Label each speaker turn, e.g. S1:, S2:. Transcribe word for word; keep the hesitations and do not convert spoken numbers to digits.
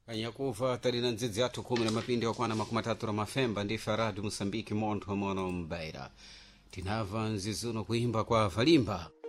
S1: Anyakuva talina ndzidzi athu khumi na mapindi okwana makumi atatu na mafemba ndi faradu Mosambiki montho mono mbaira tinava nzizuno kuimba kwa valimba